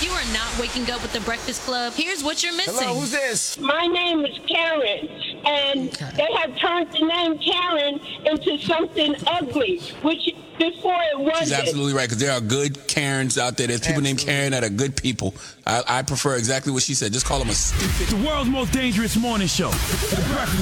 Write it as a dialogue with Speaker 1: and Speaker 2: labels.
Speaker 1: If you are not waking up with the Breakfast Club, here's what you're missing.
Speaker 2: Hello, who's this?
Speaker 3: My name is Karen, and they have turned the name Karen into something ugly, which before it wasn't.
Speaker 4: She's absolutely right, because there are good Karens out there. There's people named Karen that are good people. I prefer exactly what she said. Just call them a stupid.
Speaker 5: The world's most dangerous morning show. The Breakfast